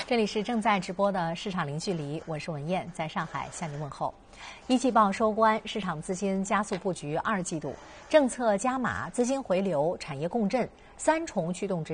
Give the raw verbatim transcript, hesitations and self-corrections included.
这里是正在直播的市场零距离，我是文艳，在上海向您问候。一季报收官，市场资金加速布局二季度，政策加码、资金回流、产业共振三重驱动之